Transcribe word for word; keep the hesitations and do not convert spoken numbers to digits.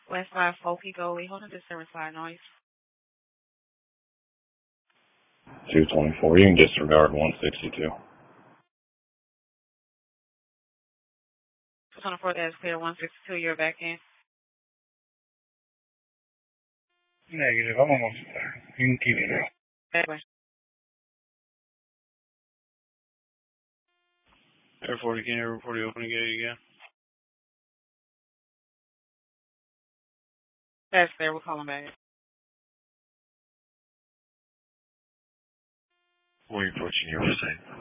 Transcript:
West side, four people. We hold on to service side noise. two twenty-four. You can disregard one sixty-two. two twenty-four, that's clear. one sixty-two, you're back in. Negative. I'm almost there. You can keep it up. That way. Air forty, can you Air forty open and get it again? That's clear. We'll call them back. We're approaching your side.